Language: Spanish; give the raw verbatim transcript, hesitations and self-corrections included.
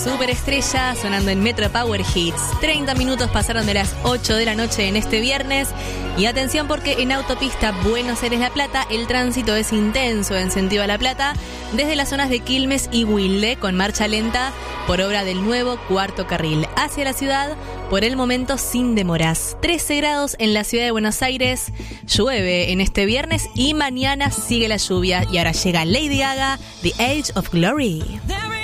Superestrella sonando en Metro Power Hits. treinta minutos pasaron de las ocho de la noche en este viernes. Y atención porque en autopista Buenos Aires-La Plata el tránsito es intenso en sentido a La Plata desde las zonas de Quilmes y Wilde con marcha lenta por obra del nuevo cuarto carril hacia la ciudad, por el momento sin demoras. trece grados en la ciudad de Buenos Aires, llueve en este viernes y mañana sigue la lluvia. Y ahora llega Lady Gaga, The Age of Glory.